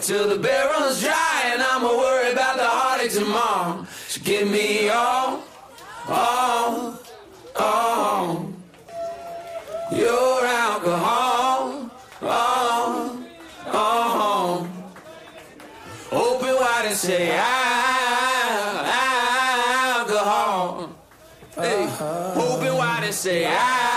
till the barrel's dry, and I'ma worry about the heartache tomorrow. So give me all your alcohol, open wide and say alcohol. Hey, open wide and say